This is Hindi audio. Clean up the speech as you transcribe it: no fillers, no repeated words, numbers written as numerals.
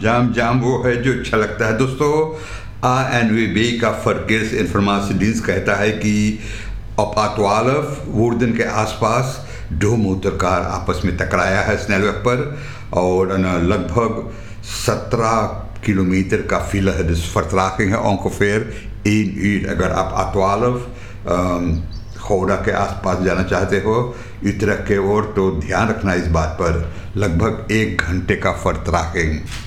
जाम वो है जो अच्छा लगता है दोस्तों। ANWB का फर्केस इंफॉर्मेशन कहता है कि op 12 वुर्दन के आसपास दो मोटरकार आपस में टकराया है स्नैलवेग पर, और लगभग 17 kilometer का file है, dus vertraging है ongeveer 1 uur। अगर आप A12 गौड़ा के आसपास जाना चाहते हो उत्तराखंड के ओर, तो ध्यान रखना इस बात पर, लगभग 1 घंटे का vertraging।